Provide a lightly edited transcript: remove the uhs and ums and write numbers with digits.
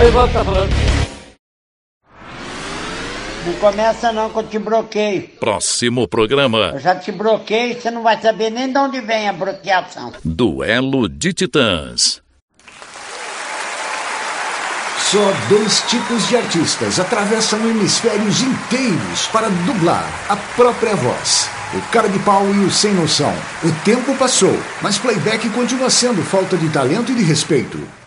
Tá falando. Não começa não que eu te bloqueio. Próximo programa. Eu já te bloqueei, você não vai saber nem de onde vem a bloqueação. Duelo de Titãs. Só 2 tipos de artistas atravessam hemisférios inteiros para dublar a própria voz. O cara de pau e o sem noção. O tempo passou, mas playback continua sendo falta de talento e de respeito.